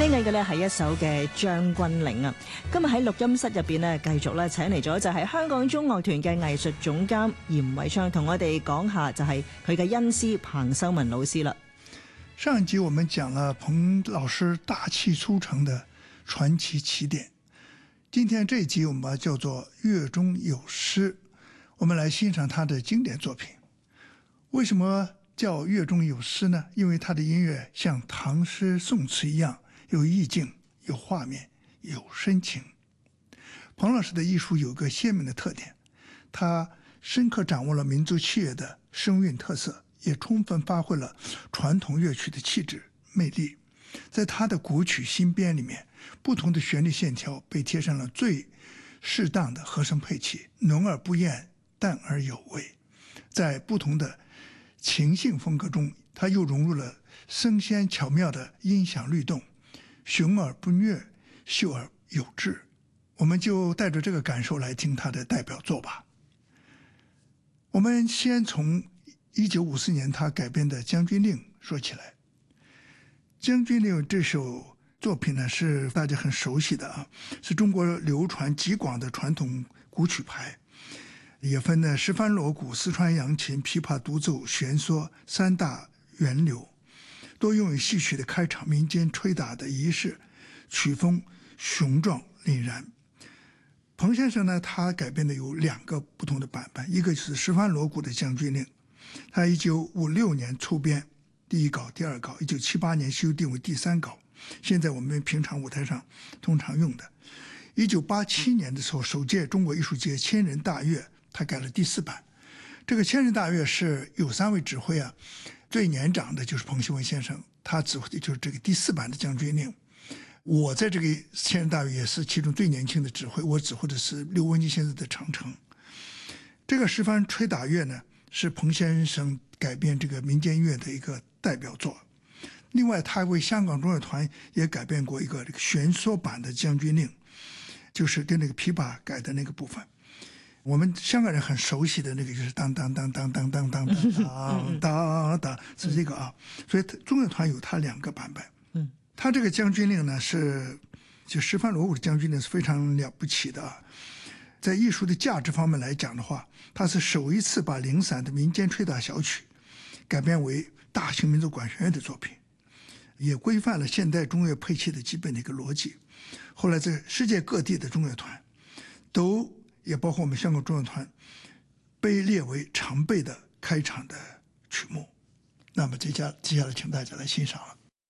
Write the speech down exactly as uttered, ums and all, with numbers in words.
聽緊嘅呢係一首嘅將軍嶺啊！今日喺錄音室入邊呢，繼續咧請嚟咗就係香港中樂團嘅藝術總監嚴偉昌，同我哋講下就係佢嘅恩師彭修文老師啦。 上一集我們講了彭老師大器出成的傳奇起點，今天這一集我們把它叫做樂中有詩，我們來欣賞他的經典作品。為什麼叫樂中有詩呢？因為他的音樂像唐詩宋詞一樣，有意境，有畫面，有深情。彭老師的藝術有個鮮明的特點，他深刻掌握了民族器樂的聲韻特色，也充分發揮了傳統樂曲的氣質魅力。在他的古曲新編裡面，不同的旋律線條被貼上了最適當的和聲配器，濃而不豔，淡而有味。在不同的情性風格中，他又融入了聲鮮巧妙的音響律動，雄而不虐，秀而有致。我們就帶着這個感受來聽他的代表作吧。我們先從一九五四年他改編的《將軍令》說起來。《將軍令》這首作品呢，是大家很熟悉的啊，是中國流傳極廣的傳統古曲牌，也分呢十番鑼鼓、四川揚琴、琵琶獨奏、弦梭三大源流，多用於戲曲的開場、民間吹打的儀式，曲風雄壯凜然。彭先生呢，他改編的有兩個不同的版本，一個就是十番鑼鼓的《將軍令》，他一九五六年初編，第一稿、第二稿，一九七八年修訂為第三稿，現在我們平常舞台上通常用的。一九八七年的時候，首屆中國藝術節千人大樂，他改了第四版。這個千人大樂是有三位指揮啊，最年長的就是彭秀文先生，他指揮的就是這個第四版的《將軍令》。我在這個千人大樂也是其中最年輕的指揮，我指揮的是劉文基先生的《長城》。這個十番吹打樂呢，是彭先生改編這個民間樂的一個代表作。另外，他為香港中樂團也改編過一個這個弦梭版的《將軍令》，就是跟那個琵琶改的那個部分。我們香港人很熟悉的那個就是當當當當當當當當當當，是這個啊。所以中樂團有它兩個版本。嗯，它這個將軍令呢，是就十番鑼鼓的將軍令是非常了不起的啊。在藝術的價值方面來講的話，它是首一次把零散的民間吹打小曲改編為大型民族管弦樂的作品，也規範了現代中樂配器的基本的一個邏輯。後來在世界各地的中樂團都也包括我們香港中樂團被列為常備的開場的曲目。那麼接下接下來請大家來欣賞了。